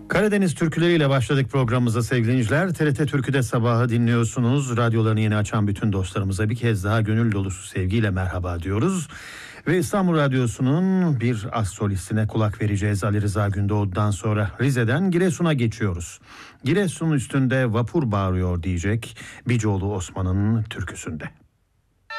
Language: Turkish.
Karadeniz türküleriyle başladık programımıza sevgili dinleyiciler. TRT Türkü'de sabahı dinliyorsunuz. Radyolarını yeni açan bütün dostlarımıza bir kez daha gönül dolusu sevgiyle merhaba diyoruz. Ve İstanbul Radyosu'nun bir az solistine kulak vereceğiz. Ali Rıza Gündoğdu'dan sonra Rize'den Giresun'a geçiyoruz. Giresun üstünde vapur bağırıyor diyecek Bicoğlu Osman'ın türküsünde.